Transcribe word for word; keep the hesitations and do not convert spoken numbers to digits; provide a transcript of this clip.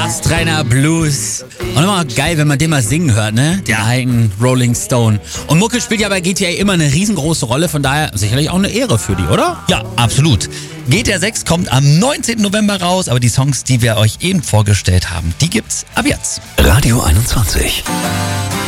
Astreiner Blues. Und immer geil, wenn man den mal singen hört, ne? Der alten Rolling Stone. Und Mucke spielt ja bei G T A immer eine riesengroße Rolle, von daher sicherlich auch eine Ehre für die, oder? Ja, absolut. G T A sechs kommt am neunzehnten November raus, aber die Songs, die wir euch eben vorgestellt haben, die gibt's ab jetzt. Radio einundzwanzig.